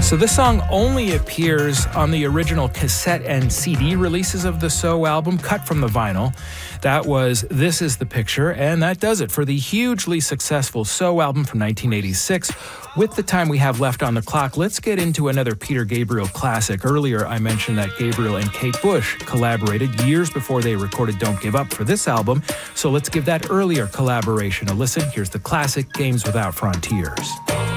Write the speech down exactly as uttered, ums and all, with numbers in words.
So this song only appears on the original cassette and C D releases of the So album, cut from the vinyl. That was This Is the Picture, and that does it for the hugely successful So album from nineteen eighty-six. With the time we have left on the clock, let's get into another Peter Gabriel classic. Earlier, I mentioned that Gabriel and Kate Bush collaborated years before they recorded Don't Give Up for this album, so let's give that earlier collaboration a listen. Here's the classic Games Without Frontiers.